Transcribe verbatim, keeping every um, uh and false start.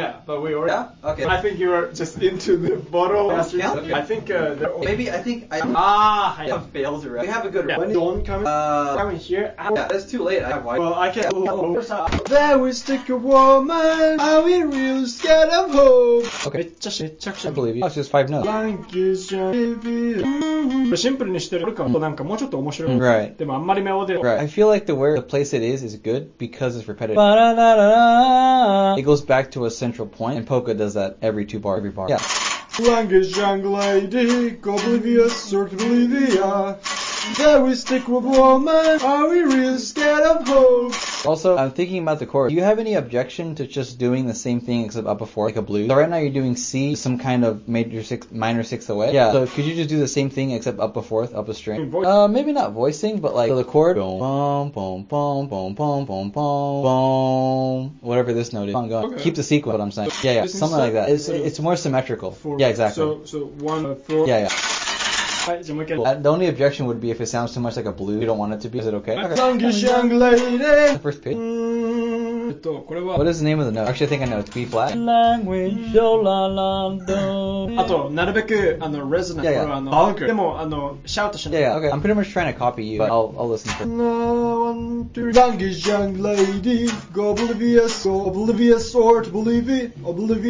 Yeah, but we already. Yeah? Okay. I think you were just into the bottle. Yeah, okay. I think uh, they're all- Maybe I think I Ah, I have failed already. We have a good yeah. one. When Dawn coming, Uh, coming here. I- yeah, that's too late. I have white. Well, I can. There we stick a woman. Are we real scared of hope? Okay. めっちゃしめっちゃくち I ゃ believe you. Oh, it's just five notes. シンプルにしてるかなんかもうちょっと面白い。 Right. でもあんまりメロディー。 Right. I feel like the where the place it is is good because it's repetitive. Ba-da-da-da-da. It goes back to a central point, and polka does that every two bar, every bar. Yeah. Language young lady, oblivious, sort of Bolivia. There we stick with woman. Are we real scared of hope? Also, I'm thinking about the chord. Do you have any objection to just doing the same thing except up a fourth, like a blues? So right now you're doing C, some kind of major sixth, minor sixth away. Yeah. So could you just do the same thing except up a fourth, up a string? Uh, maybe not voicing, but like so the chord. Boom, boom, boom, boom, boom, boom, boom, boom. Whatever this note is. Go on, go on. Okay. Keep the sequence. What I'm saying. Yeah, yeah. Something like that. It's it's more symmetrical. Four. Yeah, exactly. So so one uh, four. Yeah, yeah. はい、じゃあもう一回。 Uh, the only objection would be if it sounds too much like a blues. You don't want it to be. Is it okay? Okay. Language young lady. The first pitch. えっとこれは What is the name of the note? Actually, I think I know. It's B flat. あとなるべくあのレズナント Yeah, yeah. これはあのバウクでもあのシャウトしない Yeah, yeah. Okay. I'm pretty much trying to copy you, but I'll I'll listen for. Language young lady, go oblivious, go oblivious or to believe it, oblivious.